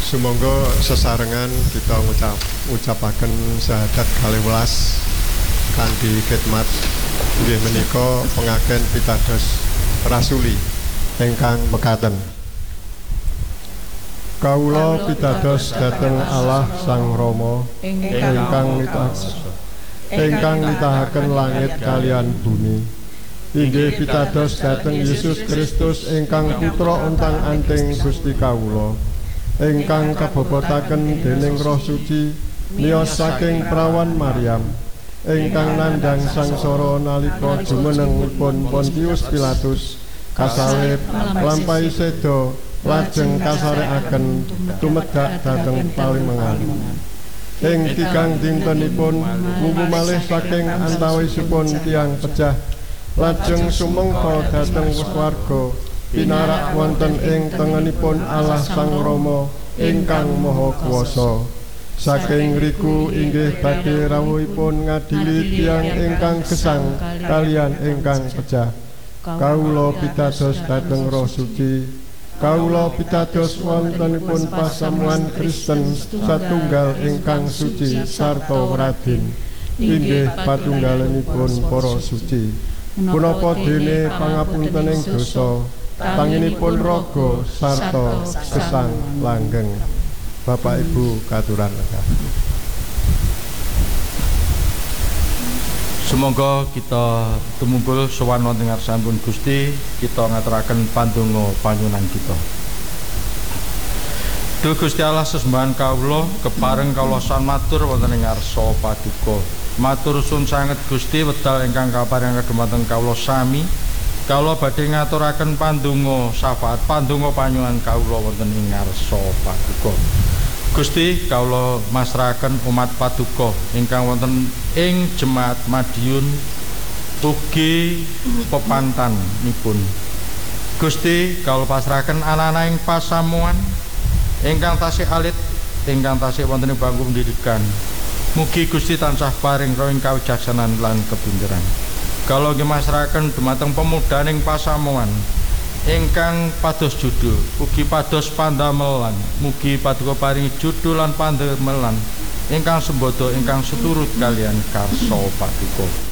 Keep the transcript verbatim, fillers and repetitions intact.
Sumangga sesarengan kita ngucap ngucapaken syahadat kalih welas kanthi khidmat inggih menika pengaken pitados rasuli ingkang mekaten. Kawula pitados dhateng Allah Sang Rama ingkang nitahaken ingkang nitahaken langit kalian bumi. Inggih pitados dhateng Yesus Kristus ingkang putra untang-anting Gusti kawula, ingkang kabobotaken dening Roh Suci miyos saking prawan Maryam, ingkang nandhang sangsara nalika jumenengipun Pontius Pilatus kasalib lampahi seda lajeng kasarekaken tumedak dhateng palimengan. Ing tigang dintenipun wuwu malih saking antawisipun tiyang pejah lajeng sumengka dhateng swarga pinarak wonten ing tengenipun Allah Sang Rama ingkang Maha Kuwasa. Saking riku inggih badhe rawuhipun ngadili tiyang ingkang gesang kalian ingkang pejah. Kawula pitados dhateng Roh Suci, kawula pitados wontenipun pasamuan Kristen satunggal ingkang suci sarta radin, inggih patunggalanipun para suci. Punapa dene pangapuntening dosa, tanginipun raga sarta gesang langgeng. Bapak Ibu katuran lekah. Semoga kita tumungkul sowan wonten ngarsanipun Gusti, kita ngaturaken pandonga panyuwunan kita. Duh Gusti Allah sesembahan kawula, kepareng kawula san matur wonten ing ngarsa paduka. Matur sun sanget Gusti wedal ingkang kaparing kagemanten kawula sami. Kawula badhe ngaturaken pandonga syafaat pandonga panyuwunan kawula wonten ing ngarsa paduka. Gusti kawula masrahaken umat paduka ingkang wonten ing Jemaat Madiun ugi pepantanipun. Gusti kawula pasrahaken anak-anak ing pasamuan ingkang tasih alit ingkang tasih wonten ing bangku pendidikan. Mugi Gusti tansah paring rohing kawicaksanan lan kepinteran. Kawula nggih masrahaken dumateng pemuda ing pasamuan ingkang pados judul ugi pados pandamelan. Mugi paduka paringi judul lan pandamelan ingkang sembodo ingkang seturut kalian karsa paduka.